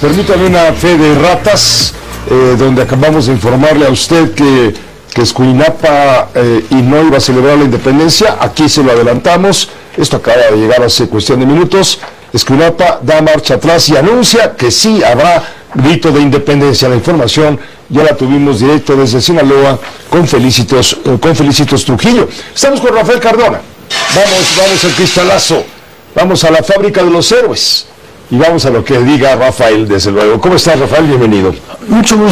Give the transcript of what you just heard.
Permítame una fe de ratas, donde acabamos de informarle a usted que Escuinapa y no iba a celebrar la independencia. Aquí se lo adelantamos, esto acaba de llegar hace cuestión de minutos. Escuinapa da marcha atrás y anuncia que sí habrá grito de independencia. La información ya la tuvimos directo desde Sinaloa con Felicitos Trujillo. Estamos con Rafael Cardona. Vamos al cristalazo, vamos a la fábrica de los héroes y vamos a lo que diga Rafael, desde luego. ¿Cómo estás, Rafael? Bienvenido. Mucho gusto.